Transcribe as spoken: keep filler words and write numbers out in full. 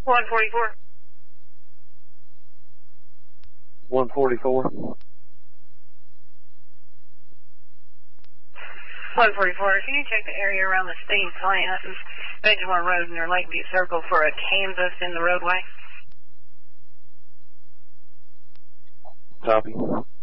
one forty-four. one forty-four. one forty-four. Can you check the area around the Steam plant? This is Edgemore Road near Lakeview Circle for a Kansas in the roadway. Copy.